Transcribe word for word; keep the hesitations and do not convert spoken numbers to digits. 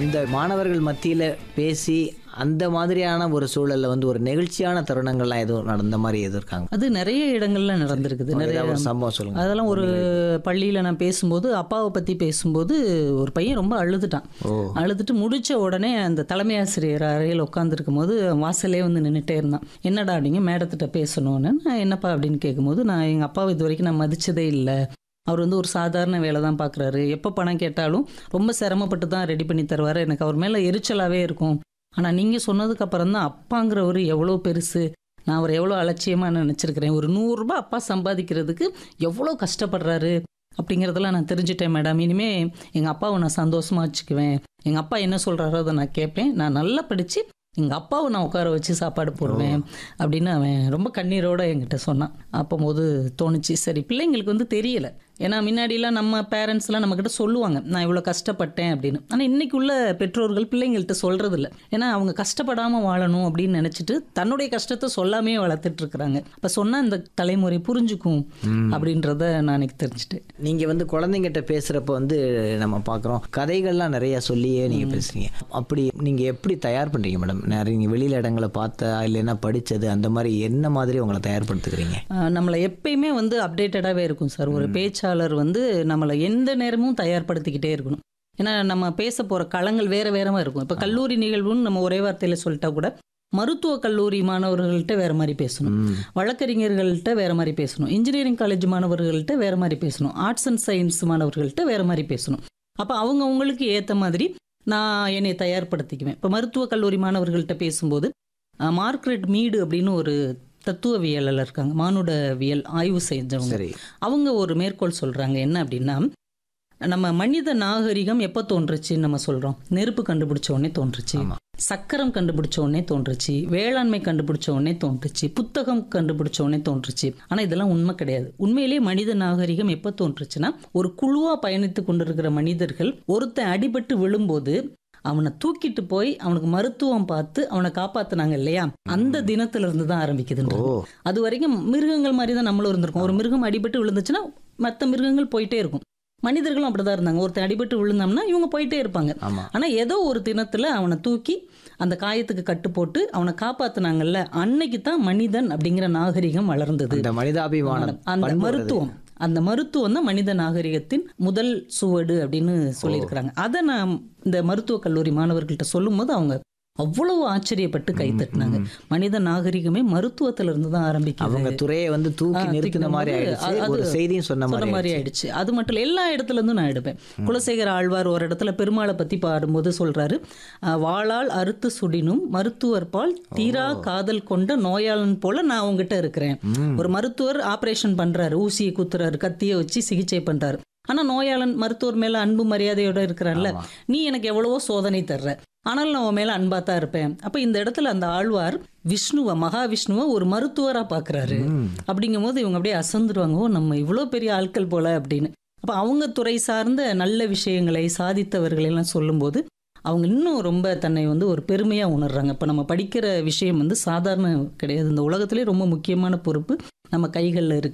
அந்த மாணவர்கள் மத்தியில் பேசி அந்த மாதிரியான ஒரு சூழல்ல வந்து ஒரு நெகிழ்ச்சியான தருணங்கள்லாம் எதுவும் நடந்த மாதிரி எதுவும் இருக்காங்க? அது நிறைய இடங்கள்ல நடந்திருக்குது. நிறைய ஒரு சம்பவம் சொல்லுங்க. அதெல்லாம் ஒரு பள்ளியில் நான் பேசும்போது அப்பாவை பற்றி பேசும்போது ஒரு பையன் ரொம்ப அழுதுட்டான். அழுதுட்டு முடிச்ச உடனே அந்த தலைமை ஆசிரியர் அறையில் உட்காந்துருக்கும் போது வாசலே வந்து நின்றுட்டே இருந்தான். என்னடா அப்படிங்க மேடத்திட்ட பேசணும்னு. நான் என்னப்பா அப்படின்னு கேட்கும்போது, நான் எங்கள் அப்பாவை இது வரைக்கும் நான் மதிச்சதே இல்லை, அவர் வந்து ஒரு சாதாரண வேலை தான் பார்க்குறாரு, எப்போ பணம் கேட்டாலும் ரொம்ப சிரமப்பட்டு தான் ரெடி பண்ணி தருவார், எனக்கு அவர் மேலே எரிச்சலாகவே இருக்கும். ஆனால் நீங்கள் சொன்னதுக்கப்புறம் தான் அப்பாங்கிறவர் எவ்வளோ பெருசு, நான் அவர் எவ்வளோ அலட்சியமாக நினச்சிருக்கிறேன், ஒரு நூறுரூபா அப்பா சம்பாதிக்கிறதுக்கு எவ்வளோ கஷ்டப்படுறாரு அப்படிங்கிறதெல்லாம் நான் தெரிஞ்சுட்டேன் மேடம். இனிமேல் எங்கள் அப்பாவை நான் சந்தோஷமாக வச்சுக்குவேன், எங்கள் அப்பா என்ன சொல்கிறாரோ அதை நான் கேட்பேன், நான் நல்லா படித்து எங்கள் அப்பாவை நான் உட்கார வச்சு சாப்பாடு போடுவேன் அப்படின்னு அவன் ரொம்ப கண்ணீரோடு என்கிட்ட சொன்னான். அப்போது தோணுச்சு, சரி பிள்ளைங்களுக்கு வந்து தெரியலை. ஏன்னா முன்னாடிலாம் நம்ம பேரண்ட்ஸ்லாம் நம்மக்கிட்ட சொல்லுவாங்க நான் இவ்வளோ கஷ்டப்பட்டேன் அப்படின்னு. ஆனால் இன்றைக்கி உள்ள பெற்றோர்கள் பிள்ளைங்கள்ட்ட சொல்கிறது இல்லை. ஏன்னா அவங்க கஷ்டப்படாமல் வாழணும் அப்படின்னு நினச்சிட்டு தன்னுடைய கஷ்டத்தை சொல்லாமே வளர்த்துட்ருக்குறாங்க. அப்போ சொன்னால் இந்த தலைமுறை புரிஞ்சுக்கும் அப்படின்றத நான் எனக்கு தெரிஞ்சுட்டேன். நீங்கள் வந்து குழந்தைங்கிட்ட பேசுகிறப்ப வந்து நம்ம பார்க்குறோம் கதைகள்லாம் நிறையா சொல்லியே நீங்கள் பேசுகிறீங்க. அப்படி நீங்கள் எப்படி தயார் பண்ணுறீங்க மேடம்? நிறைய நீங்கள் வெளியில் இடங்களை பார்த்தா இல்லைன்னா படித்தது அந்த மாதிரி என்ன மாதிரி உங்களை தயார்படுத்துக்கிறீங்க? நம்மளை எப்பயுமே வந்து அப்டேட்டடாகவே இருக்கும் சார். ஒரு பேச்சா வந்து நம்மளை எந்த நேரமும் தயார்படுத்திக்கிட்டே இருக்கணும். ஏன்னா நம்ம பேச போகிற களங்கள் வேறு வேறமாக இருக்கும். இப்போ கல்லூரி நிகழ்வுன்னு நம்ம ஒரே வார்த்தையில் சொல்லிட்டா கூட மருத்துவக் கல்லூரி மாணவர்கள்ட்ட வேறு மாதிரி பேசணும், வழக்கறிஞர்கள்ட்ட வேறு மாதிரி பேசணும், இன்ஜினியரிங் காலேஜ் மாணவர்கள்ட்ட வேறு மாதிரி பேசணும், ஆர்ட்ஸ் அண்ட் சயின்ஸ் மாணவர்கள்ட்ட வேறு மாதிரி பேசணும். அப்போ அவங்க அவங்களுக்கு ஏற்ற மாதிரி நான் என்னை தயார்படுத்திக்குவேன். இப்போ மருத்துவக் கல்லூரி மாணவர்கள்ட்ட பேசும்போது மார்க்ரெட் மீடு அப்படின்னு ஒரு தத்துவவியலில் இருக்காங்க, மானுடவியல் ஆய்வு செஞ்சவங்க. அவங்க ஒரு மேற்கோள் சொல்கிறாங்க, என்ன அப்படின்னா, நம்ம மனித நாகரிகம் எப்போ தோன்றுச்சுன்னு நம்ம சொல்கிறோம், நெருப்பு கண்டுபிடிச்ச உடனே தோன்றுச்சு, சக்கரம் கண்டுபிடிச்ச உடனே தோன்றுச்சு, வேளாண்மை கண்டுபிடிச்ச உடனே தோன்றுச்சு, புத்தகம் கண்டுபிடிச்ச உடனே தோன்றுச்சு. ஆனால் இதெல்லாம் உண்மை கிடையாது. உண்மையிலேயே மனித நாகரிகம் எப்போ தோன்றுச்சுன்னா, ஒரு குழுவாக பயணித்து கொண்டிருக்கிற மனிதர்கள் ஒருத்தன் அடிபட்டு விழும்போது அவனை தூக்கிட்டு போய் அவனுக்கு மருத்துவம் பார்த்து அவனை காப்பாத்தினாங்க இல்லையா, அந்த தினத்துல இருந்து தான் ஆரம்பிக்குதுன்றது. அது வரைக்கும் மிருகங்கள் மாதிரி தான் நம்மளும் இருந்திருக்கோம். ஒரு மிருகம் அடிபட்டு விழுந்துச்சுன்னா மற்ற மிருகங்கள் போயிட்டே இருக்கும், மனிதர்களும் அப்படிதான் இருந்தாங்க. ஒருத்தர் அடிபட்டு விழுந்தோம்னா இவங்க போயிட்டே இருப்பாங்க. ஆனா ஏதோ ஒரு தினத்துல அவனை தூக்கி அந்த காயத்துக்கு கட்டு போட்டு அவனை காப்பாத்தினாங்கல்ல, அன்னைக்கு தான் மனிதன் அப்படிங்கிற நாகரிகம் வளர்ந்தது. மனிதாபிமானம், அந்த மருத்துவம், அந்த மருத்துவம் தான் மனித நாகரிகத்தின் முதல் சுவடு அப்படின்னு சொல்லியிருக்கிறாங்க. அதை நான் இந்த மருத்துவக் கல்லூரி மாணவர்கள்ட்ட சொல்லும் போது அவங்க அவ்வளவு ஆச்சரியப்பட்டு கை தட்டினாங்க. மனித நாகரிகமே மருத்துவத்துல இருந்து தான் ஆரம்பிக்குது. அவங்க துறையை வந்து தூக்கி நிறுத்தின மாதிரி ஒரு செய்தியும் சொன்ன மாதிரி ஆயிடுச்சு. அது மட்டும் இல்லை, எல்லா இடத்துல இருந்தும் நான் எடுப்பேன். குலசேகர ஆழ்வார் ஒரு இடத்துல பெருமாளை பத்தி பாடும்போது சொல்றாரு, வாளால் அறுத்து சுடினும் மருத்துவர் பால் தீரா காதல் கொண்ட நோயாளன் போல நான் உங்ககிட்ட இருக்கிறேன். ஒரு மருத்துவர் ஆபரேஷன் பண்றாரு, ஊசியை குத்துறாரு, கத்தியை வச்சு சிகிச்சை பண்றாரு. ஆனா நோயாளன் மருத்துவர் மேல அன்பு மரியாதையோட இருக்கிறான்ல, நீ எனக்கு எவ்வளவோ சோதனை தர்ற, ஆனால் நான் உன் மேல அன்பாத்தான் இருப்பேன். அப்ப இந்த இடத்துல அந்த ஆழ்வார் விஷ்ணுவை, மகாவிஷ்ணுவை ஒரு மருத்துவரா பாக்குறாரு. அப்படிங்கும் போது இவங்க அப்படியே அசந்துருவாங்க, ஓ நம்ம இவ்வளவு பெரிய ஆட்கள் போல அப்படின்னு. அப்ப அவங்க துறை சார்ந்த நல்ல விஷயங்களை சாதித்தவர்களை எல்லாம் சொல்லும் போது அவங்க இன்னும் ரொம்ப தன்னை வந்து ஒரு பெருமையா உணர்றாங்க. இப்ப நம்ம படிக்கிற விஷயம் வந்து சாதாரண கிடையாது, இந்த உலகத்திலே ரொம்ப முக்கியமான பொறுப்பு நம்ம கைகள்ல இருக்கு.